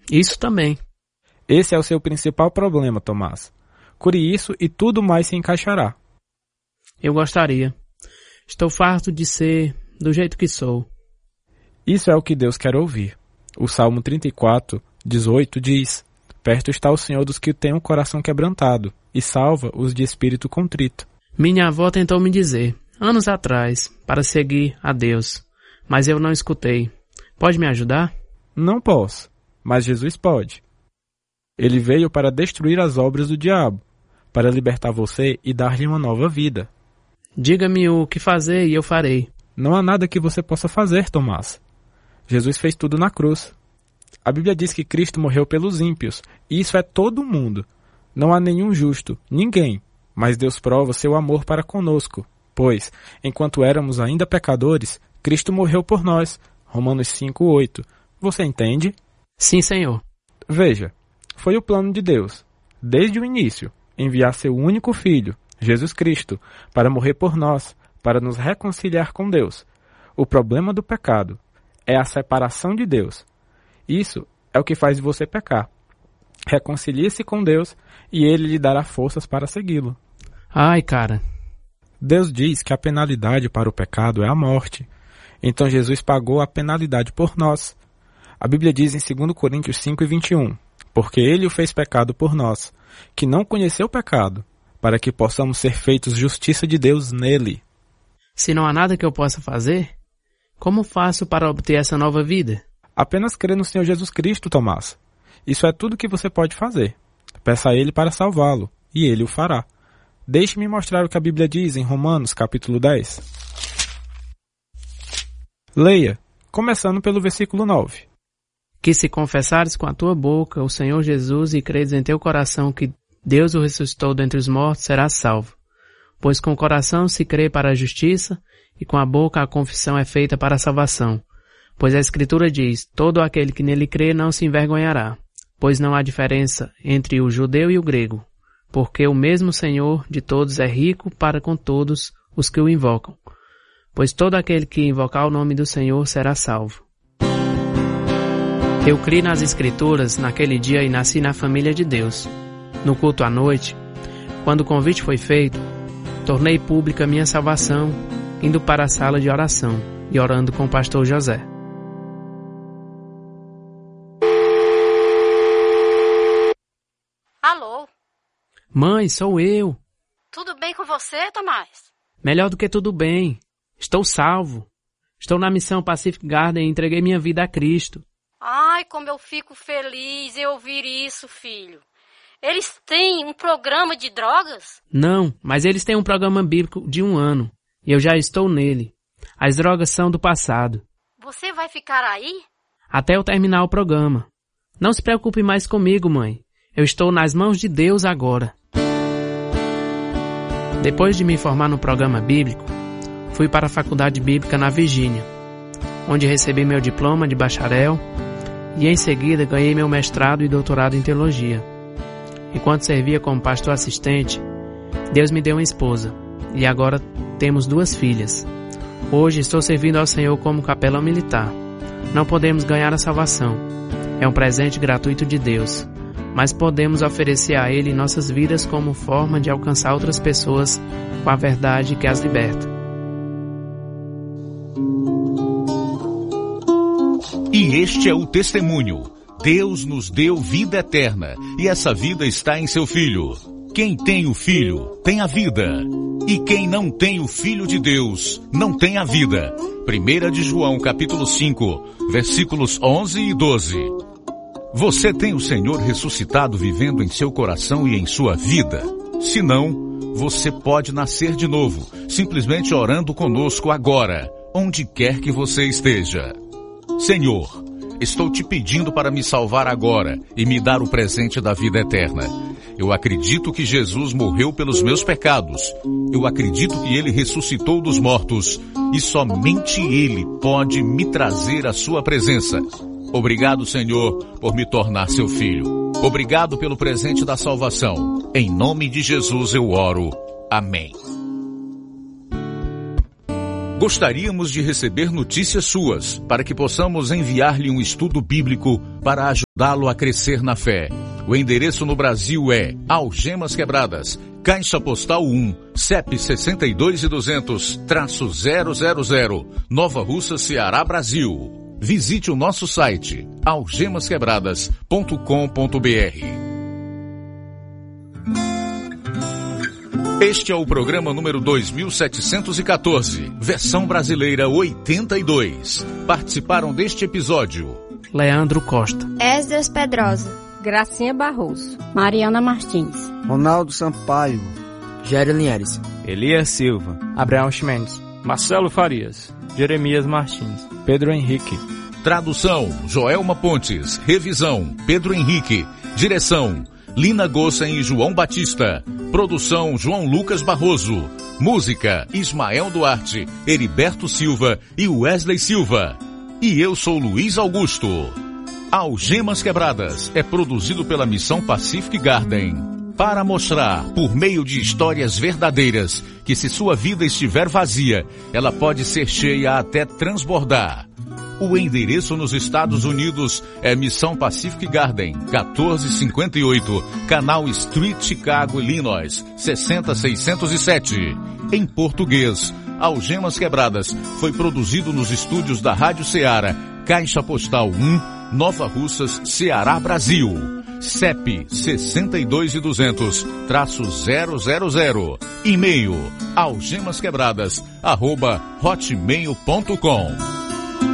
Isso também. Esse é o seu principal problema, Tomás. Cure isso e tudo mais se encaixará. Eu gostaria. Estou farto de ser do jeito que sou. Isso é o que Deus quer ouvir. O Salmo 34, 18 diz: perto está o Senhor dos que têm o coração quebrantado, e salva os de espírito contrito. Minha avó tentou me dizer, anos atrás, para seguir a Deus, mas eu não escutei. Pode me ajudar? Não posso, mas Jesus pode. Ele veio para destruir as obras do diabo, para libertar você e dar-lhe uma nova vida. Diga-me o que fazer e eu farei. Não há nada que você possa fazer, Tomás. Jesus fez tudo na cruz. A Bíblia diz que Cristo morreu pelos ímpios, e isso é todo mundo. Não há nenhum justo, ninguém, mas Deus prova seu amor para conosco, pois, enquanto éramos ainda pecadores, Cristo morreu por nós. Romanos 5:8. Você entende? Sim, Senhor. Veja, foi o plano de Deus, desde o início, enviar seu único Filho, Jesus Cristo, para morrer por nós, para nos reconciliar com Deus. O problema do pecado é a separação de Deus. Isso é o que faz você pecar. Reconcilie-se com Deus e Ele lhe dará forças para segui-lo. Ai, cara. Deus diz que a penalidade para o pecado é a morte. Então Jesus pagou a penalidade por nós. A Bíblia diz em 2 Coríntios 5:21, porque Ele o fez pecado por nós, que não conheceu o pecado, para que possamos ser feitos justiça de Deus nele. Se não há nada que eu possa fazer, como faço para obter essa nova vida? Apenas crer no Senhor Jesus Cristo, Tomás. Isso é tudo que você pode fazer. Peça a Ele para salvá-lo, e Ele o fará. Deixe-me mostrar o que a Bíblia diz em Romanos, capítulo 10. Leia, começando pelo versículo 9. Que se confessares com a tua boca o Senhor Jesus e creres em teu coração que Deus o ressuscitou dentre os mortos, serás salvo. Pois com o coração se crê para a justiça, e com a boca a confissão é feita para a salvação. Pois a Escritura diz, todo aquele que nele crê não se envergonhará, pois não há diferença entre o judeu e o grego, porque o mesmo Senhor de todos é rico para com todos os que o invocam. Pois todo aquele que invocar o nome do Senhor será salvo. Eu criei nas Escrituras naquele dia e nasci na família de Deus. No culto à noite, quando o convite foi feito, tornei pública minha salvação, indo para a sala de oração e orando com o pastor José. Alô? Mãe, sou eu. Tudo bem com você, Tomás? Melhor do que tudo bem. Estou salvo. Estou na missão Pacific Garden e entreguei minha vida a Cristo. Ai, como eu fico feliz em ouvir isso, filho. Eles têm um programa de drogas? Não, mas eles têm um programa bíblico de 1 ano. E eu já estou nele. As drogas são do passado. Você vai ficar aí? Até eu terminar o programa. Não se preocupe mais comigo, mãe. Eu estou nas mãos de Deus agora. Depois de me formar no programa bíblico, fui para a faculdade bíblica na Virgínia, onde recebi meu diploma de bacharel e em seguida ganhei meu mestrado e doutorado em teologia. Enquanto servia como pastor assistente, Deus me deu uma esposa e agora temos 2 filhas. Hoje estou servindo ao Senhor como capelão militar. Não podemos ganhar a salvação. É um presente gratuito de Deus. Mas podemos oferecer a Ele nossas vidas como forma de alcançar outras pessoas com a verdade que as liberta. E este é o testemunho. Deus nos deu vida eterna, e essa vida está em seu Filho. Quem tem o Filho, tem a vida. E quem não tem o Filho de Deus, não tem a vida. 1 de João, capítulo 5, versículos 11 e 12. Você tem o Senhor ressuscitado vivendo em seu coração e em sua vida? Se não, você pode nascer de novo, simplesmente orando conosco agora, onde quer que você esteja. Senhor, estou te pedindo para me salvar agora e me dar o presente da vida eterna. Eu acredito que Jesus morreu pelos meus pecados. Eu acredito que Ele ressuscitou dos mortos e somente Ele pode me trazer a sua presença. Obrigado, Senhor, por me tornar seu filho. Obrigado pelo presente da salvação. Em nome de Jesus eu oro. Amém. Gostaríamos de receber notícias suas, para que possamos enviar-lhe um estudo bíblico para ajudá-lo a crescer na fé. O endereço no Brasil é Algemas Quebradas, Caixa Postal 1, CEP 62.200-000, Nova Russa, Ceará, Brasil. Visite o nosso site, algemasquebradas.com.br. Este é o programa número 2714, versão brasileira 82. Participaram deste episódio Leandro Costa, Esdras Pedrosa, Gracinha Barroso, Mariana Martins, Ronaldo Sampaio, Jairo Linhares, Elias Silva, Abraão Chimenez, Marcelo Farias, Jeremias Martins, Pedro Henrique. Tradução, Joelma Pontes. Revisão, Pedro Henrique. Direção, Lina Gossen e João Batista. Produção, João Lucas Barroso. Música, Ismael Duarte, Heriberto Silva e Wesley Silva. E eu sou Luiz Augusto. Algemas Quebradas é produzido pela Missão Pacific Garden para mostrar, por meio de histórias verdadeiras, que se sua vida estiver vazia, ela pode ser cheia até transbordar. O endereço nos Estados Unidos é Missão Pacific Garden, 1458, Canal Street, Chicago, Illinois, 60607. Em português, Algemas Quebradas foi produzido nos estúdios da Rádio Ceará, Caixa Postal 1, Nova Russas, Ceará, Brasil. CEP 62.200-000. E-mail algemasquebradas@hotmail.com.